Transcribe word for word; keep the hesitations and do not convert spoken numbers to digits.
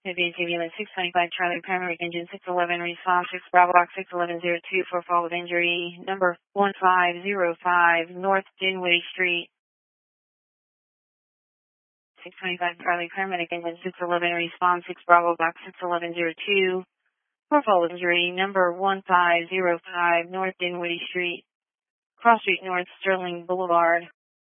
Advanced ambulance six twenty-five Charlie Primary Engine six eleven response six Bravo Box six eleven zero two for fall of injury number one five zero five North Dinwiddie Street. six twenty-five Charlie Paramedic Engine six eleven response six Bravo Box six eleven zero two for fall of injury number one five zero five North Dinwiddie Street. Cross Street North Sterling Boulevard.